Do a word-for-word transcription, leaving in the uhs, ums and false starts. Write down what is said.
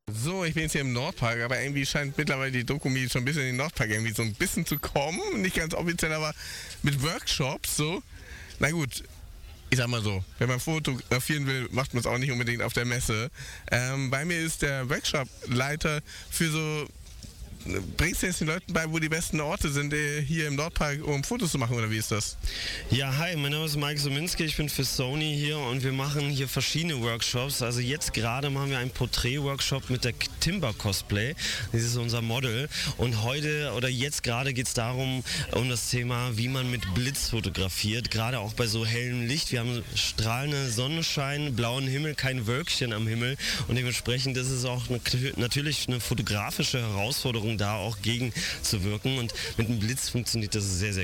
So, ich bin jetzt hier im Nordpark, aber irgendwie scheint mittlerweile die Dokumi schon ein bisschen in den Nordpark irgendwie so ein bisschen zu kommen. Nicht ganz offiziell, aber mit Workshops so. Na gut, ich sag mal so, wenn man fotografieren will, macht man es auch nicht unbedingt auf der Messe. Ähm, bei mir ist der Workshop-Leiter für so, bringst du jetzt den Leuten bei, wo die besten Orte sind, äh, hier im Nordpark, um Fotos zu machen, oder wie ist das? Ja, hi, mein Name ist Mike Sominski, ich bin für Sony hier und wir machen hier verschiedene Workshops. Also jetzt gerade machen wir einen Porträt-Workshop mit der Timber Cosplay, das ist unser Model. Und heute oder jetzt gerade geht es darum, um das Thema, wie man mit Blitz fotografiert, gerade auch bei so hellem Licht. Wir haben strahlende Sonnenschein, blauen Himmel, kein Wölkchen am Himmel und dementsprechend ist es auch eine, natürlich eine fotografische Herausforderung, da auch gegen zu wirken, und mit einem Blitz funktioniert das sehr, sehr